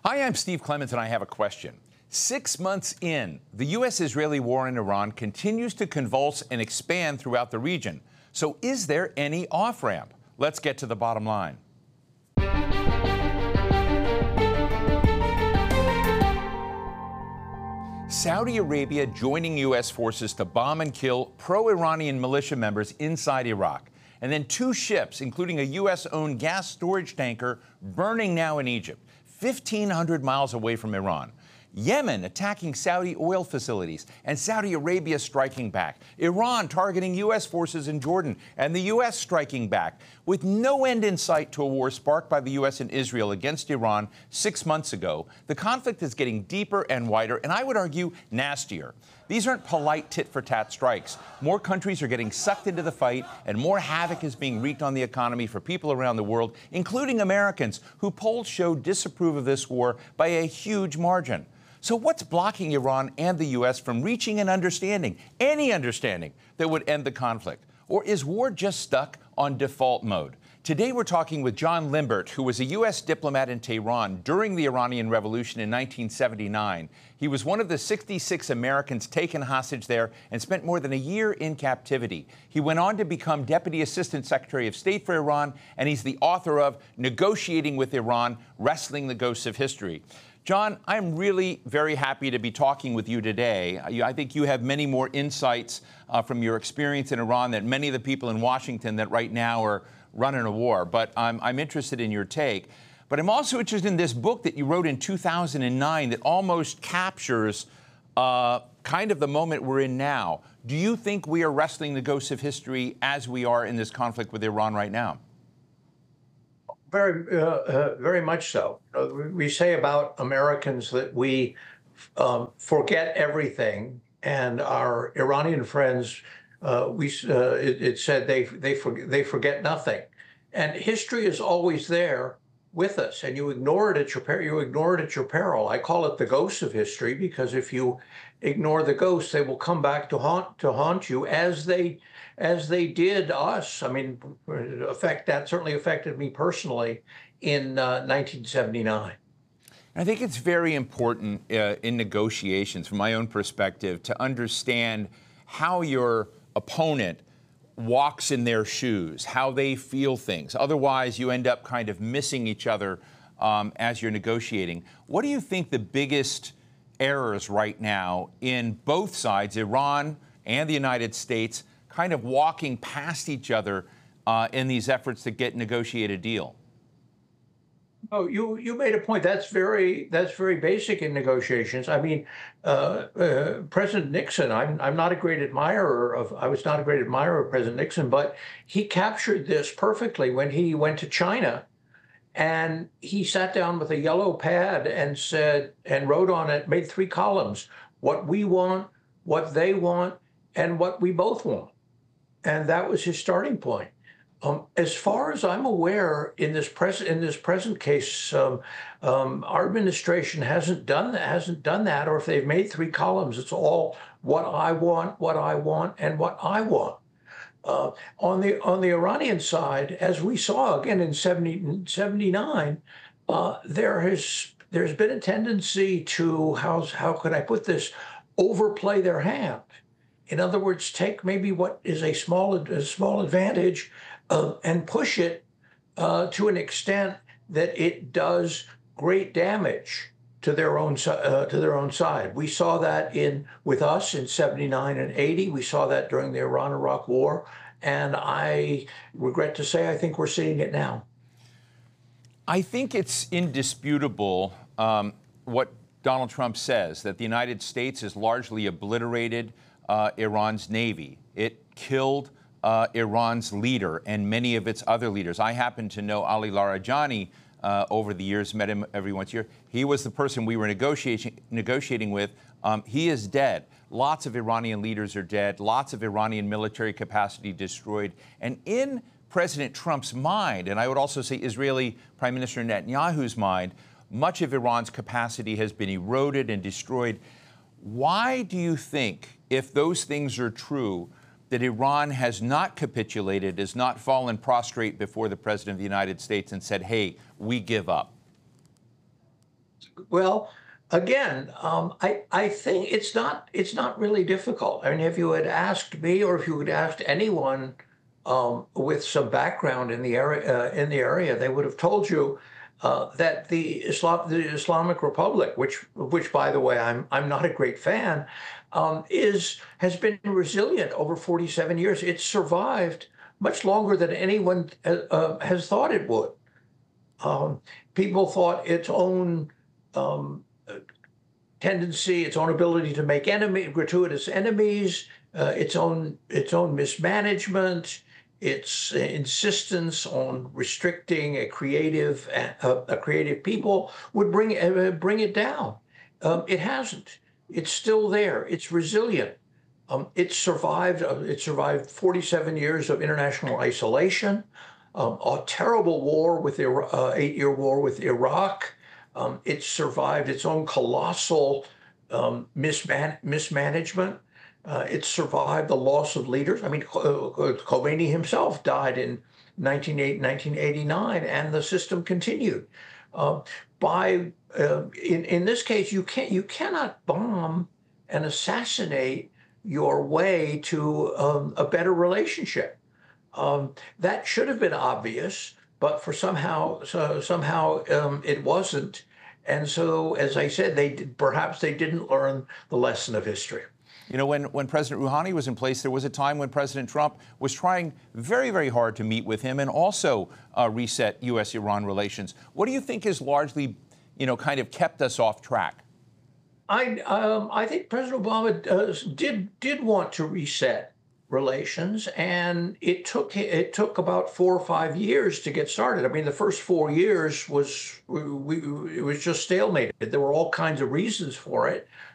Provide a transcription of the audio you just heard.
Hi, I'm Steve Clemons, and I have a question. 6 months in, the U.S.-Israeli war in Iran continues to convulse and expand throughout the region. So is there any off-ramp? Let's get to the bottom line. Saudi Arabia joining U.S. forces to bomb and kill pro-Iranian militia members inside Iraq. And then 2 ships, including a U.S.-owned gas storage tanker, burning now in Egypt, 1,500 miles away from Iran. Yemen attacking Saudi oil facilities and Saudi Arabia striking back. Iran targeting U.S. forces in Jordan and the U.S. striking back. With no end in sight to a war sparked by the U.S. and Israel against Iran 6 months ago, the conflict is getting deeper and wider, and I would argue nastier. These aren't polite tit-for-tat strikes. More countries are getting sucked into the fight, and more havoc is being wreaked on the economy for people around the world, including Americans, who polls show disapprove of this war by a huge margin. So what's blocking Iran and the U.S. from reaching an understanding, any understanding, that would end the conflict? Or is war just stuck on default mode? Today we're talking with John Limbert, who was a U.S. diplomat in Tehran during the Iranian Revolution in 1979. He was one of the 66 Americans taken hostage there and spent more than a year in captivity. He went on to become Deputy Assistant Secretary of State for Iran, and he's the author of Negotiating with Iran, Wrestling the Ghosts of History. John, I'm really very happy to be talking with you today. I think you have many more insights from your experience in Iran than many of the people in Washington that right now are running a war. But I'm interested in your take. But I'm also interested in this book that you wrote in 2009 that almost captures kind of the moment we're in now. Do you think we are wrestling the ghosts of history as we are in this conflict with Iran right now? Very much so. We say about Americans that we forget everything, and our Iranian friends, it said they forget nothing, and history is always there with us, and you ignore it at your peril. I call it the ghosts of history because if you ignore the ghosts, they will come back to haunt you as they did us. I mean, that certainly affected me personally in 1979. I think it's very important in negotiations, from my own perspective, to understand how your opponent walks in their shoes, how they feel things. Otherwise, you end up kind of missing each other as you're negotiating. What do you think the biggest errors right now in both sides, Iran and the United States, kind of walking past each other in these efforts to negotiate a deal? Oh, you made a point. That's very basic in negotiations. I mean, President Nixon. I'm not a great admirer of. I was not a great admirer of President Nixon, but he captured this perfectly when he went to China, and he sat down with a yellow pad and wrote on it, made 3 columns: what we want, what they want, and what we both want. And that was his starting point. As far as I'm aware, in this present case, our administration hasn't done that. Or if they've made 3 columns, it's all what I want, and what I want. On the Iranian side, as we saw again in 79, there's been a tendency to how could I put this, overplay their hand. In other words, take maybe what is a small advantage and push it to an extent that it does great damage to their own side. We saw that with us in 79 and 80. We saw that during the Iran-Iraq War, and I regret to say I think we're seeing it now. I think it's indisputable what Donald Trump says, that the United States has largely obliterated Iran's Navy. It killed Iran's leader and many of its other leaders. I happen to know Ali Larijani over the years, met him every once a year. He was the person we were negotiating with. He is dead. Lots of Iranian leaders are dead. Lots of Iranian military capacity destroyed. And in President Trump's mind, and I would also say Israeli Prime Minister Netanyahu's mind, much of Iran's capacity has been eroded and destroyed. Why do you think, if those things are true, that Iran has not capitulated, has not fallen prostrate before the President of the United States and said, hey, we give up? Well, again, I think it's not really difficult. I mean, if you had asked me, or if you had asked anyone with some background in the area, they would have told you that the Islamic Republic, which by the way I'm not a great fan, is has been resilient over 47 years. It's survived much longer than anyone has thought it would. Um, People thought its own um, tendency, its own ability to make gratuitous enemies, its own mismanagement, its insistence on restricting a creative people would bring it down. It hasn't. It's still there. It's resilient. It survived. It survived 47 years of international isolation, a terrible war with 8-year war with Iraq. It survived its own colossal mismanagement. It survived the loss of leaders. I mean, Khomeini himself died in 1989, and the system continued. By In this case, you cannot bomb and assassinate your way to a better relationship. That should have been obvious, but somehow it wasn't. And so, as I said, perhaps they didn't learn the lesson of history. You know, when President Rouhani was in place, there was a time when President Trump was trying very, very hard to meet with him and also reset U.S.-Iran relations. What do you think has largely, kind of kept us off track? I think President Obama did want to reset relations, and it took about 4 or 5 years to get started. I mean, the first 4 years it was just stalemated. There were all kinds of reasons for it.